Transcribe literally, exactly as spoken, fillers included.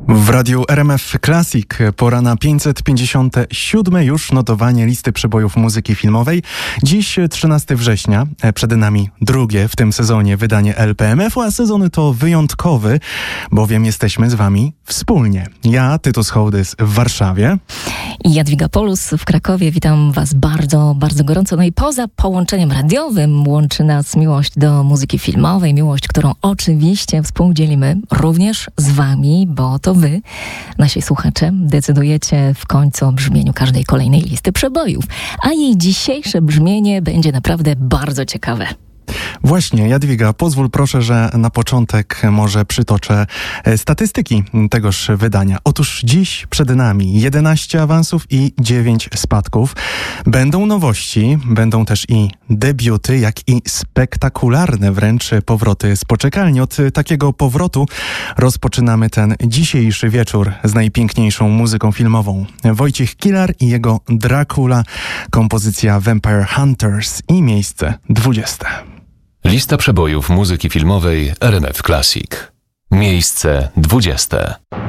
W radiu R M F Classic pora na pięćset pięćdziesiąte siódme już notowanie listy przebojów muzyki filmowej. Dziś trzynastego września, przed nami drugie w tym sezonie wydanie L P M F-u, a sezon to wyjątkowy, bowiem jesteśmy z wami wspólnie. Ja, Tytus Hołdys w Warszawie. I Jadwiga Polus w Krakowie. Witam was bardzo, bardzo gorąco. No i poza połączeniem radiowym łączy nas miłość do muzyki filmowej, miłość, którą oczywiście współdzielimy również z wami, bo to wy, nasi słuchacze, decydujecie w końcu o brzmieniu każdej kolejnej listy przebojów. A jej dzisiejsze brzmienie będzie naprawdę bardzo ciekawe. Właśnie, Jadwiga, pozwól proszę, że na początek może przytoczę statystyki tegoż wydania. Otóż dziś przed nami jedenaście awansów i dziewięć spadków. Będą nowości, będą też i debiuty, jak i spektakularne wręcz powroty z poczekalni. Od takiego powrotu rozpoczynamy ten dzisiejszy wieczór z najpiękniejszą muzyką filmową. Wojciech Kilar i jego Dracula, kompozycja Vampire Hunters i miejsce dwudzieste. Lista przebojów muzyki filmowej R M F Classic. Miejsce dwudzieste.